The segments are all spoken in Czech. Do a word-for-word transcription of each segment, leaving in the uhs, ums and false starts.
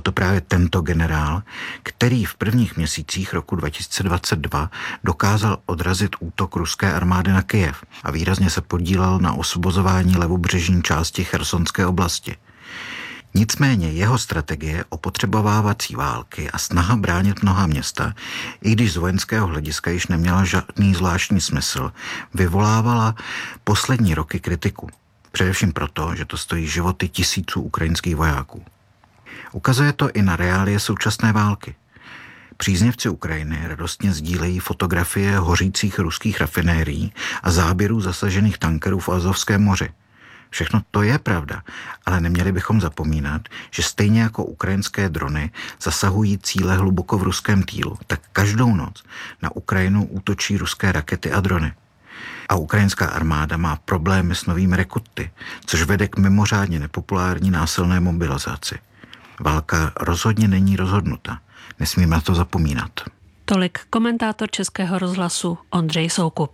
To právě tento generál, který v prvních měsících roku dva tisíce dvacet dva dokázal odrazit útok ruské armády na Kyjev a výrazně se podílel na osvobozování levobřežní části Chersonské oblasti. Nicméně jeho strategie opotřebovávací války a snaha bránit mnoha města, i když z vojenského hlediska již neměla žádný zvláštní smysl, vyvolávala poslední roky kritiku. Především proto, že to stojí životy tisíců ukrajinských vojáků. Ukazuje to i na reálie současné války. Příznivci Ukrajiny radostně sdílejí fotografie hořících ruských rafinérií a záběrů zasažených tankerů v Azovském moři. Všechno to je pravda, ale neměli bychom zapomínat, že stejně jako ukrajinské drony zasahují cíle hluboko v ruském týlu, tak každou noc na Ukrajinu útočí ruské rakety a drony. A ukrajinská armáda má problémy s novými rekruty, což vede k mimořádně nepopulární násilné mobilizaci. Válka rozhodně není rozhodnuta. Nesmíme na to zapomínat. Tolik komentátor Českého rozhlasu Ondřej Soukup.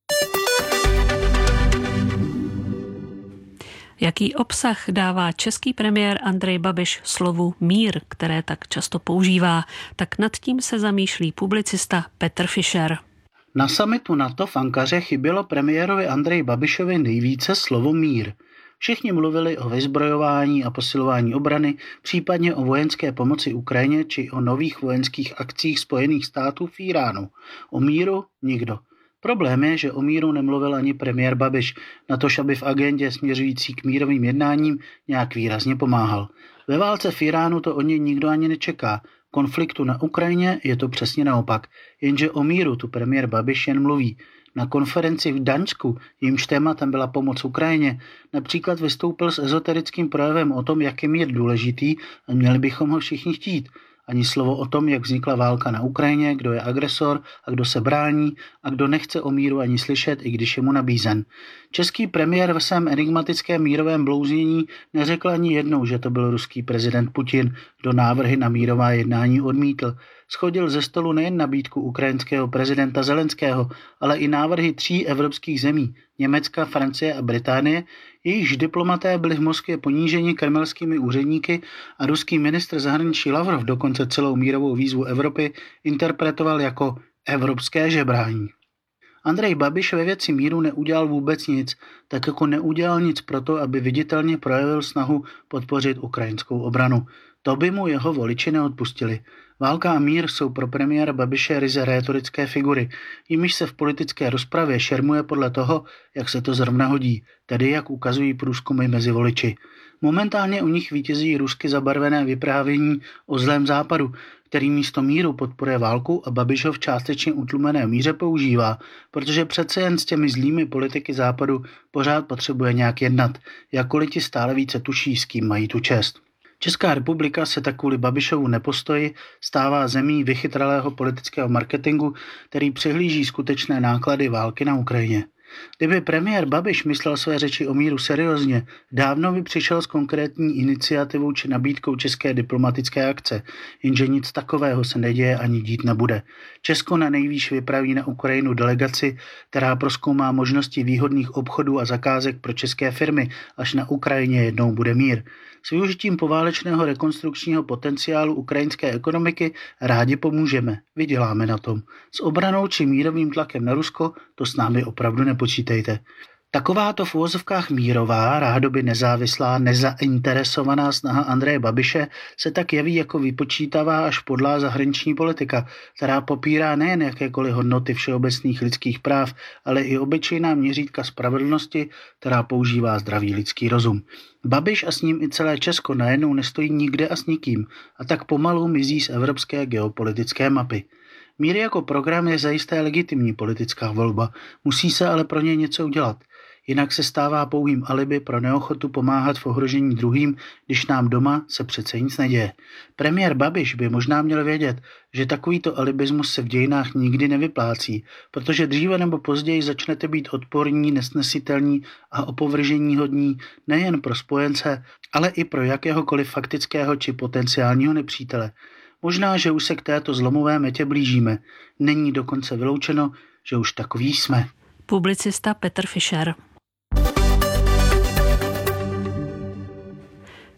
Jaký obsah dává český premiér Andrej Babiš slovu mír, které tak často používá, tak nad tím se zamýšlí publicista Petr Fischer. Na summitu NATO v Ankaře chybělo premiérovi Andreji Babišovi nejvíce slovo mír. Všichni mluvili o vyzbrojování a posilování obrany, případně o vojenské pomoci Ukrajině či o nových vojenských akcích Spojených států v Iránu. O míru nikdo. Problém je, že o míru nemluvil ani premiér Babiš, natož aby v agendě směřující k mírovým jednáním nějak výrazně pomáhal. Ve válce v Iránu to od něj nikdo ani nečeká. Konfliktu na Ukrajině je to přesně naopak, jenže o míru tu premiér Babiš jen mluví. Na konferenci v Daňsku, jímž tématem byla pomoc Ukrajině, například vystoupil s ezoterickým projevem o tom, jak je mír důležitý a měli bychom ho všichni chtít. Ani slovo o tom, jak vznikla válka na Ukrajině, kdo je agresor a kdo se brání a kdo nechce o míru ani slyšet, i když je mu nabízen. Český premiér ve svém enigmatickém mírovém blouznění neřekl ani jednou, že to byl ruský prezident Putin, kdo návrhy na mírová jednání odmítl. Shodil ze stolu nejen nabídku ukrajinského prezidenta Zelenského, ale i návrhy tří evropských zemí, Německa, Francie a Británie, jejichž diplomaté byli v Moskvě poníženi kremelskými úředníky a ruský ministr zahraničí Lavrov dokonce celou mírovou výzvu Evropy interpretoval jako evropské žebrání. Andrej Babiš ve věci míru neudělal vůbec nic, tak jako neudělal nic proto, aby viditelně projevil snahu podpořit ukrajinskou obranu. To by mu jeho voliči neodpustili. Válka a mír jsou pro premiéra Babiše ryze rétorické figury, jimiž se v politické rozpravě šermuje podle toho, jak se to zrovna hodí, tedy jak ukazují průzkumy mezi voliči. Momentálně u nich vítězí rusky zabarvené vyprávění o zlém západu, který místo míru podporuje válku a Babiš ho v částečně utlumené míře používá, protože přece jen s těmi zlými politiky západu pořád potřebuje nějak jednat, jakkoliv ti stále více tuší, s kým mají tu čest. Česká republika se tak kvůli Babišovu nepostoji stává zemí vychytralého politického marketingu, který přehlíží skutečné náklady války na Ukrajině. Kdyby premiér Babiš myslel své řeči o míru seriózně, dávno by přišel s konkrétní iniciativou či nabídkou české diplomatické akce, jenže nic takového se neděje ani dít nebude. Česko na nejvýš vypraví na Ukrajinu delegaci, která prozkoumá možnosti výhodných obchodů a zakázek pro české firmy, až na Ukrajině jednou bude mír. S využitím poválečného rekonstrukčního potenciálu ukrajinské ekonomiky rádi pomůžeme, vyděláme na tom. S obranou či mírovým tlakem na Rusko to s námi opravdu nepočítejte. Takováto v uvozovkách mírová, rádoby nezávislá, nezainteresovaná snaha Andreje Babiše se tak jeví jako vypočítavá až podlá zahraniční politika, která popírá nejen jakékoliv hodnoty všeobecných lidských práv, ale i obyčejná měřítka spravedlnosti, která používá zdravý lidský rozum. Babiš a s ním i celé Česko najednou nestojí nikde a s nikým a tak pomalu mizí z evropské geopolitické mapy. Mír jako program je zajisté legitimní politická volba, musí se ale pro něj něco udělat. Jinak se stává pouhým alibi pro neochotu pomáhat v ohrožení druhým, když nám doma se přece nic neděje. Premiér Babiš by možná měl vědět, že takovýto alibismus se v dějinách nikdy nevyplácí, protože dříve nebo později začnete být odporní, nesnesitelní a opovrženíhodní nejen pro spojence, ale i pro jakéhokoliv faktického či potenciálního nepřítele. Možná, že už se k této zlomové metě blížíme. Není dokonce vyloučeno, že už takový jsme. Publicista Petr Fischer.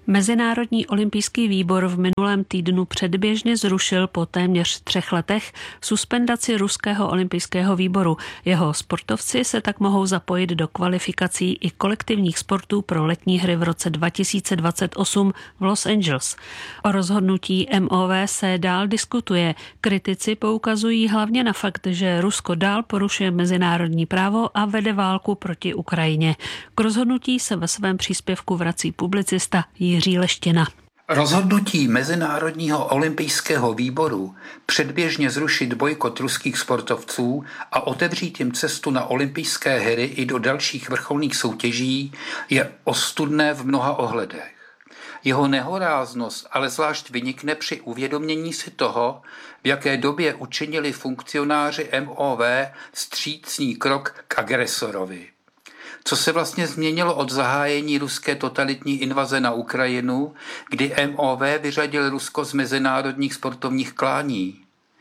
Mezinárodní olympijský výbor v minulém týdnu předběžně zrušil po téměř třech letech suspendaci ruského olympijského výboru. Jeho sportovci se tak mohou zapojit do kvalifikací i kolektivních sportů pro letní hry v roce dva tisíce dvacet osm v Los Angeles. O rozhodnutí M O V se dál diskutuje. Kritici poukazují hlavně na fakt, že Rusko dál porušuje mezinárodní právo a vede válku proti Ukrajině. K rozhodnutí se ve svém příspěvku vrací publicista Jiří Leština. Rozhodnutí Mezinárodního olympijského výboru předběžně zrušit bojkot ruských sportovců a otevřít jim cestu na olympijské hry i do dalších vrcholných soutěží je ostudné v mnoha ohledech. Jeho nehoráznost ale zvlášť vynikne při uvědomění si toho, v jaké době učinili funkcionáři M O V vstřícný krok k agresorovi. Co se vlastně změnilo od zahájení ruské totalitní invaze na Ukrajinu, kdy M O V vyřadil Rusko z mezinárodních sportovních klání?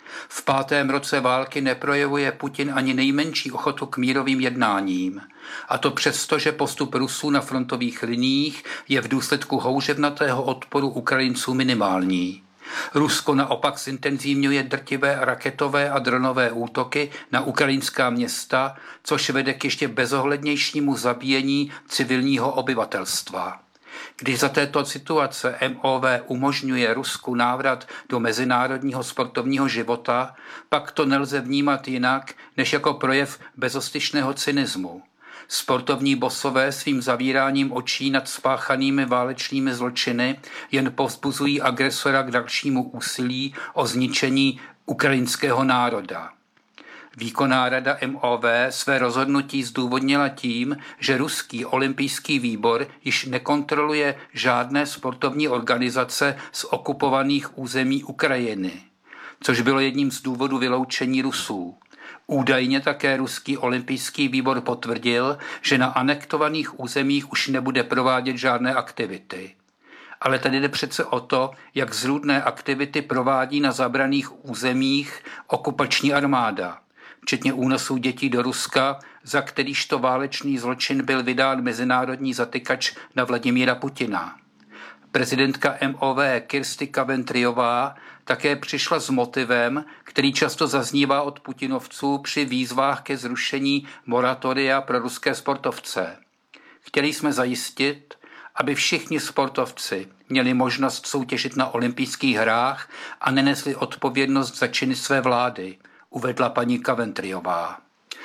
V pátém roce války neprojevuje Putin ani nejmenší ochotu k mírovým jednáním. A to přesto, že postup Rusů na frontových liniích je v důsledku houževnatého odporu Ukrajinců minimální. Rusko naopak zintenzívňuje drtivé raketové a dronové útoky na ukrajinská města, což vede k ještě bezohlednějšímu zabíjení civilního obyvatelstva. Když za této situace M O V umožňuje Rusku návrat do mezinárodního sportovního života, pak to nelze vnímat jinak, než jako projev bezostyšného cynismu. Sportovní bosové svým zavíráním očí nad spáchanými válečnými zločiny jen povzbuzují agresora k dalšímu úsilí o zničení ukrajinského národa. Výkonná rada M O V své rozhodnutí zdůvodnila tím, že ruský olympijský výbor již nekontroluje žádné sportovní organizace z okupovaných území Ukrajiny, což bylo jedním z důvodů vyloučení Rusů. Údajně také ruský olympijský výbor potvrdil, že na anektovaných územích už nebude provádět žádné aktivity. Ale tady jde přece o to, jak zrůdné aktivity provádí na zabraných územích okupační armáda, včetně únosů dětí do Ruska, za kterýž to válečný zločin byl vydán mezinárodní zatykač na Vladimíra Putina. Prezidentka M O V Kirsty Coventryová také přišla s motivem, který často zaznívá od putinovců při výzvách ke zrušení moratoria pro ruské sportovce. Chtěli jsme zajistit, aby všichni sportovci měli možnost soutěžit na olympijských hrách a nenesli odpovědnost za činy své vlády, uvedla paní Coventryová.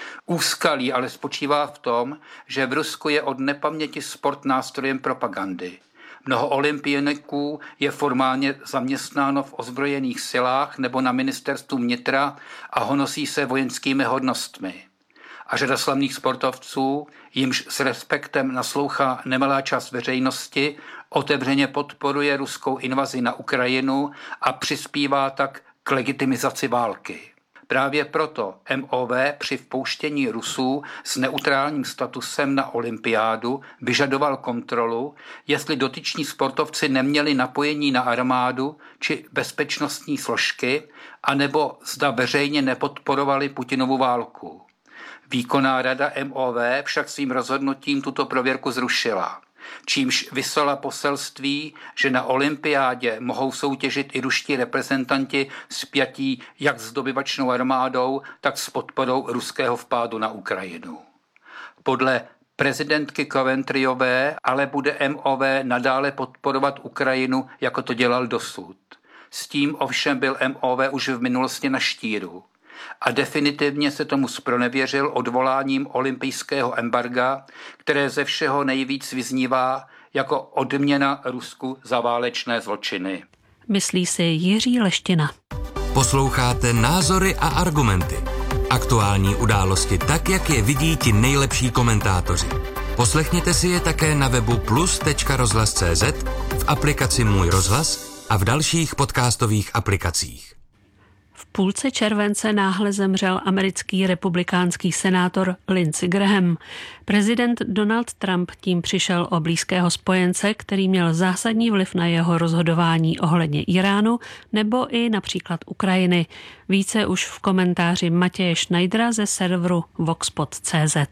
Úskalí ale spočívá v tom, že v Rusku je od nepaměti sport nástrojem propagandy. Mnoho olympioniků je formálně zaměstnáno v ozbrojených silách nebo na ministerstvu vnitra a honosí se vojenskými hodnostmi. A řada slavných sportovců, jimž s respektem naslouchá nemalá část veřejnosti, otevřeně podporuje ruskou invazi na Ukrajinu a přispívá tak k legitimizaci války. Právě proto M O V při vpouštění Rusů s neutrálním statusem na olympiádu vyžadoval kontrolu, jestli dotyční sportovci neměli napojení na armádu či bezpečnostní složky, anebo zda veřejně nepodporovali Putinovu válku. Výkonná rada M O V však svým rozhodnutím tuto prověrku zrušila, čímž vyslala poselství, že na olympiádě mohou soutěžit i ruští reprezentanti spjatí jak s dobyvačnou armádou, tak s podporou ruského vpádu na Ukrajinu. Podle prezidentky Coventryové ale bude M O V nadále podporovat Ukrajinu, jako to dělal dosud. S tím ovšem byl M O V už v minulosti na štíru. A definitivně se tomu zpronevěřil odvoláním olympijského embarga, které ze všeho nejvíc vyznívá jako odměna Rusku za válečné zločiny. Myslí si Jiří Leština. Posloucháte Názory a argumenty. Aktuální události tak, jak je vidí ti nejlepší komentátoři. Poslechněte si je také na webu plus tečka rozhlas tečka cé zet, v aplikaci Můj rozhlas a v dalších podcastových aplikacích. V půlce července náhle zemřel americký republikánský senátor Lindsey Graham. Prezident Donald Trump tím přišel o blízkého spojence, který měl zásadní vliv na jeho rozhodování ohledně Iránu nebo i například Ukrajiny. Více už v komentáři Matěje Schneidera ze serveru voxpot tečka cé zet.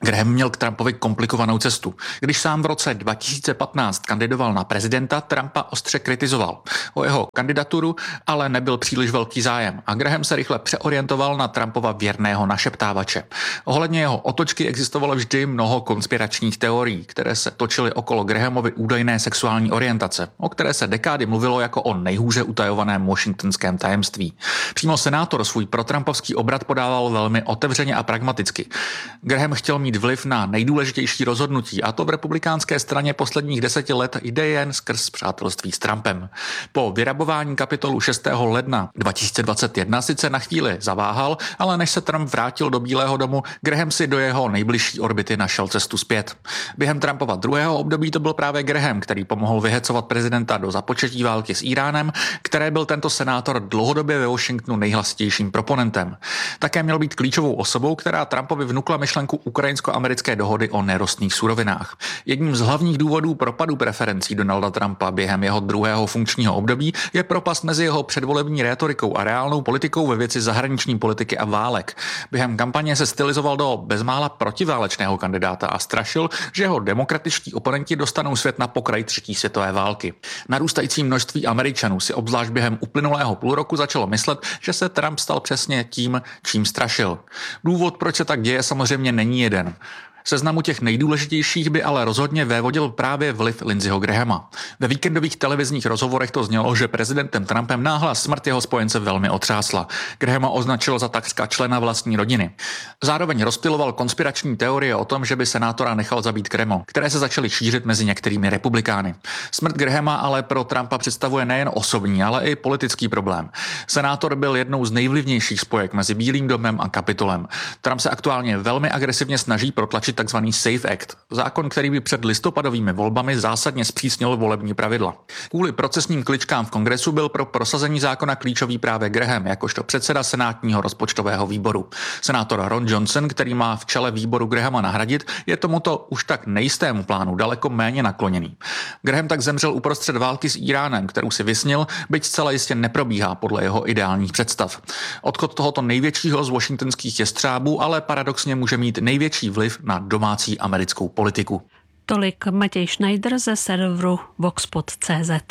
Graham měl k Trumpovi komplikovanou cestu. Když sám v roce dva tisíce patnáct kandidoval na prezidenta, Trumpa ostře kritizoval. O jeho kandidaturu ale nebyl příliš velký zájem a Graham se rychle přeorientoval na Trumpova věrného našeptávače. Ohledně jeho otočky existovalo vždy mnoho konspiračních teorií, které se točily okolo Grahamovy údajné sexuální orientace, o které se dekády mluvilo jako o nejhůře utajovaném washingtonském tajemství. Přímo senátor svůj protrampovský obrat podával velmi otevřeně a pragmaticky. Graham chtěl mít vliv na nejdůležitější rozhodnutí a to v republikánské straně posledních deseti let jde jen skrz přátelství s Trumpem. Po vyrabování Kapitolu šestého ledna dva tisíce dvacet jedna sice na chvíli zaváhal, ale než se Trump vrátil do Bílého domu, Graham si do jeho nejbližší orbity našel cestu zpět. Během Trumpova druhého období to byl právě Graham, který pomohl vyhecovat prezidenta do započetí války s Íránem, které byl tento senátor dlouhodobě ve Washingtonu nejhlasitějším proponentem. Také měl být klíčovou osobou, která Trumpovi vnukla myšlenku ukrajinsko-americké dohody o nerostných surovinách. Jedním z hlavních důvodů propadu preferencí Donalda Trumpa během jeho druhého funkčního období je propast mezi jeho předvolební rétorikou a reálnou politikou ve věci zahraniční politiky a válek. Během kampaně se stylizoval do bezmála protiválečného kandidáta a strašil, že jeho demokratičtí oponenti dostanou svět na pokraj třetí světové války. Narůstající množství Američanů si obzvlášť během uplynulého půl roku začalo myslet, že se Trump stal přesně tím, čím strašil. Důvod, proč se tak děje, samozřejmě není jeden. Seznamu těch nejdůležitějších by ale rozhodně vévodil právě vliv Lindseyho Grahama. Ve víkendových televizních rozhovorech to znělo, že prezidentem Trumpem náhlá smrt jeho spojence velmi otřásla. Grahama označil za takřka člena vlastní rodiny. Zároveň rozptyloval konspirační teorie o tom, že by senátora nechal zabít Kreml, které se začaly šířit mezi některými republikány. Smrt Grahama ale pro Trumpa představuje nejen osobní, ale i politický problém. Senátor byl jednou z nejvlivnějších spojek mezi Bílým domem a Kapitolem. Trump se aktuálně velmi agresivně snaží protlačit takzvaný Safe Act, zákon, který by před listopadovými volbami zásadně zpřísnil volební pravidla. Kvůli procesním kličkám v kongresu byl pro prosazení zákona klíčový právě Graham, jakožto předseda senátního rozpočtového výboru. Senátor Ron Johnson, který má v čele výboru Grahama nahradit, je tomuto už tak nejistému plánu daleko méně nakloněný. Graham tak zemřel uprostřed války s Íránem, kterou si vysnil, byť zcela jistě neprobíhá podle jeho ideálních představ. Odchod tohoto největčího z washingtonských jestřábů ale paradoxně může mít největší vliv na domácí americkou politiku. Tolik Matěj Schneider ze serveru voxpod tečka cé zet.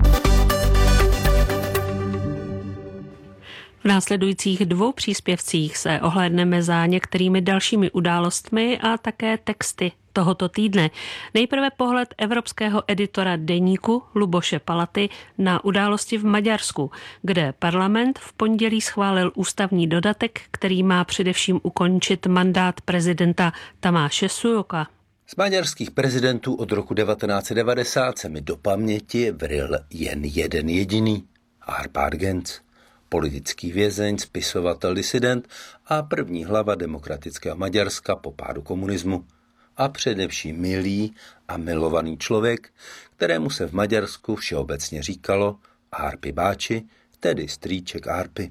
V následujících dvou příspěvcích se ohlédneme za některými dalšími událostmi a také texty tohoto týdne. Nejprve pohled evropského editora deníku Luboše Palaty na události v Maďarsku, kde parlament v pondělí schválil ústavní dodatek, který má především ukončit mandát prezidenta Tamáše Sujoka. Z maďarských prezidentů od roku devatenáct set devadesát se mi do paměti vril jen jeden jediný, Árpád Genc, politický vězeň, spisovatel, disident a první hlava demokratického Maďarska po pádu komunismu. A především milý a milovaný člověk, kterému se v Maďarsku všeobecně říkalo Árpi báči, tedy strýček Árpy.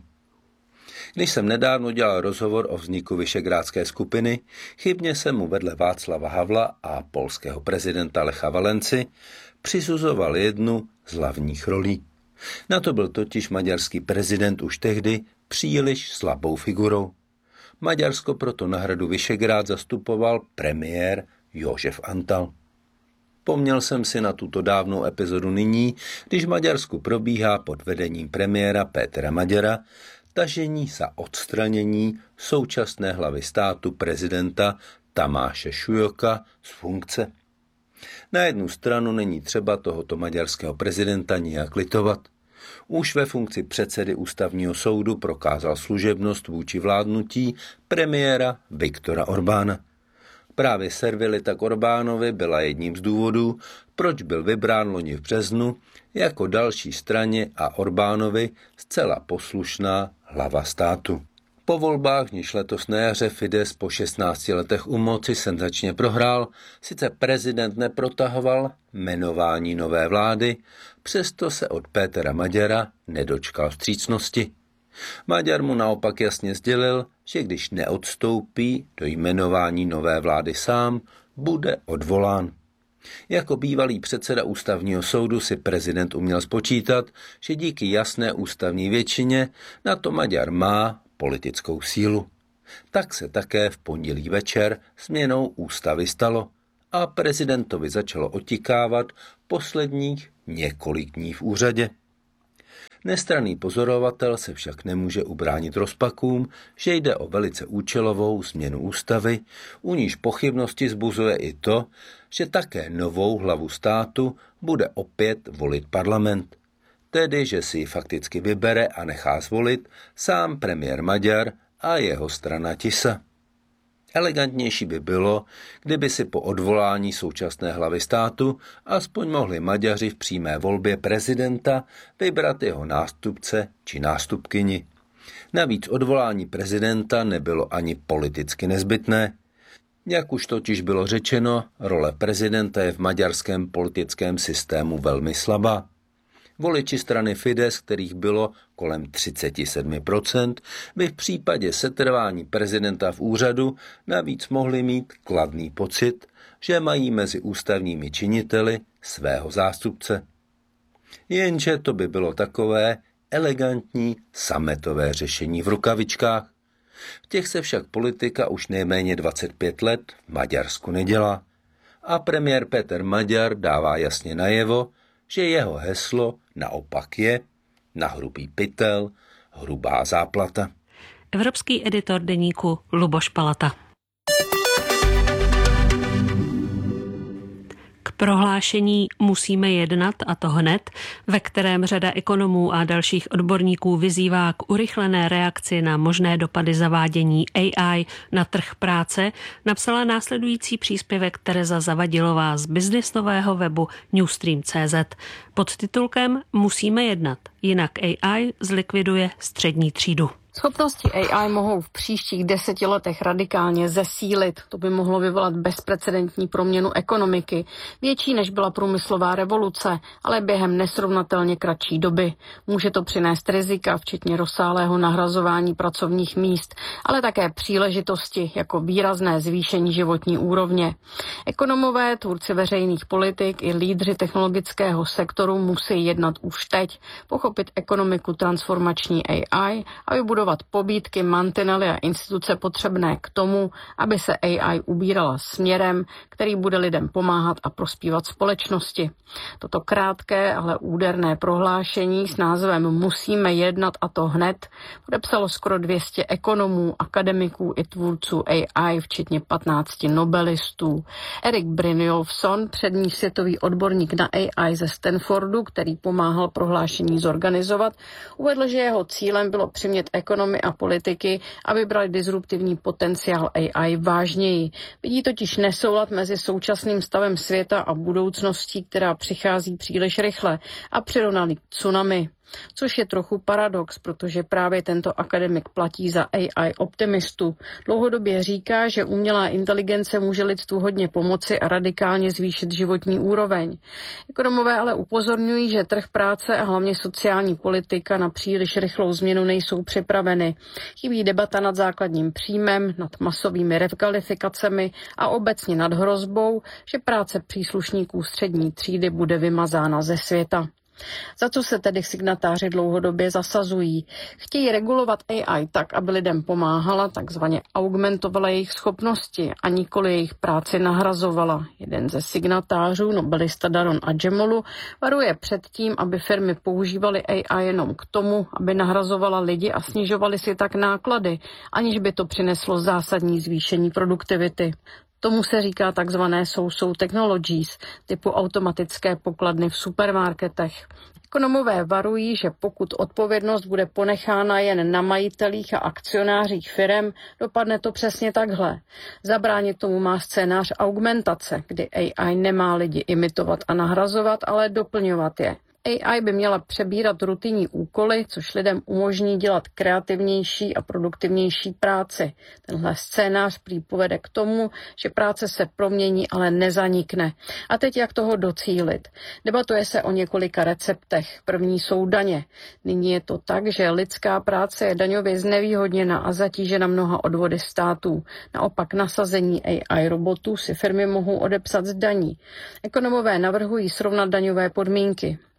Když jsem nedávno dělal rozhovor o vzniku Visegrádské skupiny, chybně jsem mu vedle Václava Havla a polského prezidenta Lecha Valenci přisuzoval jednu z hlavních rolí. Na to byl totiž maďarský prezident už tehdy příliš slabou figurou. Maďarsko proto na hradu Visegrád zastupoval premiér Jožef Antal. Pomněl jsem si na tuto dávnou epizodu nyní, když v Maďarsku probíhá pod vedením premiéra Pétera Maďara tažení za odstranění současné hlavy státu prezidenta Tamáše Sujoka z funkce. Na jednu stranu není třeba tohoto maďarského prezidenta nijak litovat. Už ve funkci předsedy ústavního soudu prokázal služebnost vůči vládnutí premiéra Viktora Orbána. Právě servilita k Orbánovi byla jedním z důvodů, proč byl vybrán loni v březnu jako další straně a Orbánovi zcela poslušná hlava státu. Po volbách, v níž letos na jaře Fidesz po šestnácti letech u moci senzačně prohrál, sice prezident neprotahoval jmenování nové vlády, přesto se od Pétera Maďara nedočkal vstřícnosti. Maďar mu naopak jasně sdělil, že když neodstoupí do jmenování nové vlády sám, bude odvolán. Jako bývalý předseda ústavního soudu si prezident uměl spočítat, že díky jasné ústavní většině na to Maďar má politickou sílu. Tak se také v pondělí večer změnou ústavy stalo a prezidentovi začalo otikávat posledních několik dní v úřadě. Nestranný pozorovatel se však nemůže ubránit rozpakům, že jde o velice účelovou změnu ústavy, u níž pochybnosti zbuzuje i to, že také novou hlavu státu bude opět volit parlament. Tedy, že si ji fakticky vybere a nechá zvolit sám premiér Maďar a jeho strana Tisa. Elegantnější by bylo, kdyby si po odvolání současné hlavy státu aspoň mohli Maďaři v přímé volbě prezidenta vybrat jeho nástupce či nástupkyni. Navíc odvolání prezidenta nebylo ani politicky nezbytné. Jak už totiž bylo řečeno, role prezidenta je v maďarském politickém systému velmi slabá. Voliči strany Fidesz, kterých bylo kolem třicet sedm procent, by v případě setrvání prezidenta v úřadu navíc mohli mít kladný pocit, že mají mezi ústavními činiteli svého zástupce. Jenže to by bylo takové elegantní sametové řešení v rukavičkách. V těch se však politika už nejméně dvacet pět let v Maďarsku nedělá. A premiér Péter Maďar dává jasně najevo, že jeho heslo naopak je na hrubý pytel, hrubá záplata. Evropský editor deníku Luboš Palata. K prohlášení musíme jednat, a to hned, ve kterém řada ekonomů a dalších odborníků vyzývá k urychlené reakci na možné dopady zavádění A I na trh práce, napsala následující příspěvek Tereza Zavadilová z biznisového webu Newstream tečka cé zet pod titulkem Musíme jednat, jinak A I zlikviduje střední třídu. Schopnosti A I mohou v příštích deseti letech radikálně zesílit. To by mohlo vyvolat bezprecedentní proměnu ekonomiky, větší než byla průmyslová revoluce, ale během nesrovnatelně kratší doby. Může to přinést rizika, včetně rozsáhlého nahrazování pracovních míst, ale také příležitosti jako výrazné zvýšení životní úrovně. Ekonomové, tvůrci veřejných politik i lídři technologického sektoru musí jednat už teď, pochopit ekonomiku transformační A I a vybudovat pobídky, mantinely a instituce potřebné k tomu, aby se A I ubírala směrem, který bude lidem pomáhat a prospívat společnosti. Toto krátké, ale úderné prohlášení s názvem Musíme jednat, a to hned podepsalo skoro dvě stě ekonomů, akademiků i tvůrců A I, včetně patnácti nobelistů. Erik Brynjolfsson, přední světový odborník na A I ze Stanfordu, který pomáhal prohlášení zorganizovat, uvedl, že jeho cílem bylo přimět ekonomy a politiky, aby brali disruptivní potenciál A I vážněji. Vidí totiž nesoulad mezi současným stavem světa a budoucností, která přichází příliš rychle, a přirovnali k tsunami. Což je trochu paradox, protože právě tento akademik platí za A I optimistu. Dlouhodobě říká, že umělá inteligence může lidstvu hodně pomoci a radikálně zvýšit životní úroveň. Ekonomové ale upozorňují, že trh práce a hlavně sociální politika na příliš rychlou změnu nejsou připraveny. Chybí debata nad základním příjmem, nad masovými rekvalifikacemi a obecně nad hrozbou, že práce příslušníků střední třídy bude vymazána ze světa. Za co se tedy signatáři dlouhodobě zasazují? Chtějí regulovat A I tak, aby lidem pomáhala, takzvaně augmentovala jejich schopnosti a nikoli jejich práci nahrazovala. Jeden ze signatářů, nobelista Daron Acemoglu, varuje před tím, aby firmy používaly A I jenom k tomu, aby nahrazovala lidi a snižovaly si tak náklady, aniž by to přineslo zásadní zvýšení produktivity. Tomu se říká takzvané so-so technologies, typu automatické pokladny v supermarketech. Ekonomové varují, že pokud odpovědnost bude ponechána jen na majitelích a akcionářích firem, dopadne to přesně takhle. Zabránit tomu má scénář augmentace, kdy A I nemá lidi imitovat a nahrazovat, ale doplňovat je. A I by měla přebírat rutinní úkoly, což lidem umožní dělat kreativnější a produktivnější práci. Tenhle scénář prý povede k tomu, že práce se promění, ale nezanikne. A teď jak toho docílit? Debatuje se o několika receptech. První jsou daně. Nyní je to tak, že lidská práce je daňově znevýhodněna a zatížena mnoha odvody států. Naopak nasazení A I robotů si firmy mohou odepsat z daní. Ekonomové navrhují srovnat daňové podmínky.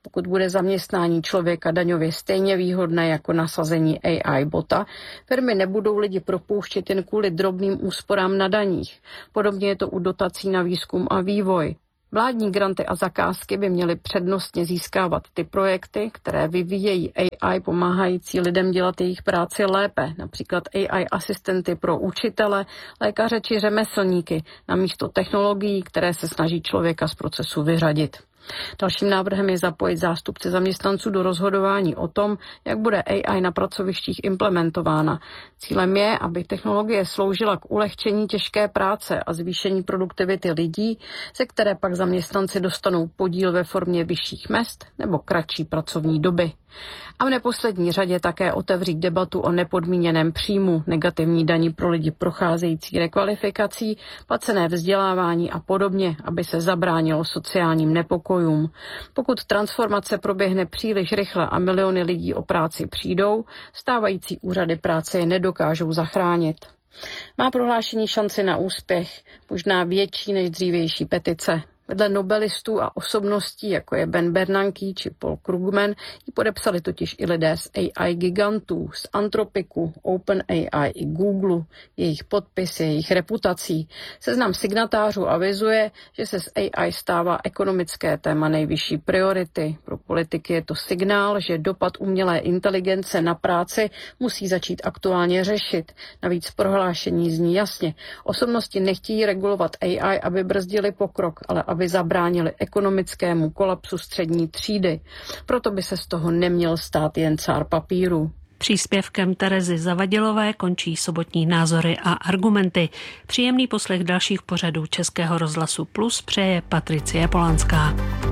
Pokud bude zaměstnání člověka daňově stejně výhodné jako nasazení A I bota, firmy nebudou lidi propouštět jen kvůli drobným úsporám na daních. Podobně je to u dotací na výzkum a vývoj. Vládní granty a zakázky by měly přednostně získávat ty projekty, které vyvíjejí A I pomáhající lidem dělat jejich práci lépe, například A I asistenty pro učitele, lékaře či řemeslníky, namísto technologií, které se snaží člověka z procesu vyřadit. Dalším návrhem je zapojit zástupce zaměstnanců do rozhodování o tom, jak bude A I na pracovištích implementována. Cílem je, aby technologie sloužila k ulehčení těžké práce a zvýšení produktivity lidí, ze které pak zaměstnanci dostanou podíl ve formě vyšších mezd nebo kratší pracovní doby. A v neposlední řadě také otevřít debatu o nepodmíněném příjmu, negativní dani pro lidi procházející rekvalifikací, placené vzdělávání a podobně, aby se zabránilo sociálním nepokojům. Pokud transformace proběhne příliš rychle a miliony lidí o práci přijdou, stávající úřady práce je nedokážou zachránit. Má prohlášení šanci na úspěch, možná větší než dřívější petice. Vedle nobelistů a osobností, jako je Ben Bernanke či Paul Krugman, ji podepsali totiž i lidé z A I gigantů, z Anthropicu, OpenAI i Google, jejich podpis, jejich reputací. Seznam signatářů avizuje, že se z A I stává ekonomické téma nejvyšší priority. Pro politiky je to signál, že dopad umělé inteligence na práci musí začít aktuálně řešit. Navíc prohlášení zní jasně. Osobnosti nechtějí regulovat A I, aby brzdili pokrok, ale aby zabránili ekonomickému kolapsu střední třídy. Proto by se z toho neměl stát jen cár papíru. Příspěvkem Terezy Zavadilové končí sobotní názory a argumenty. Příjemný poslech dalších pořadů Českého rozhlasu Plus přeje Patricie Polanská.